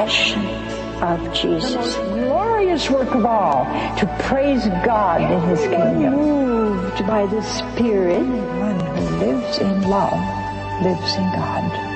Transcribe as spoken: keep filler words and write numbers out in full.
passion of Jesus. The most glorious work of all, to praise God in His kingdom. Moved by the Spirit, one who lives in love lives in God.